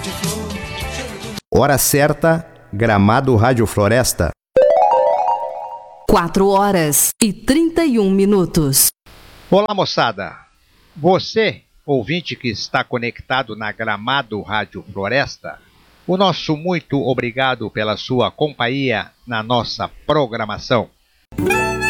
Hora certa, Gramado Rádio Floresta. 4h31. Olá, moçada. Você, ouvinte que está conectado na Gramado Rádio Floresta, o nosso muito obrigado pela sua companhia na nossa programação.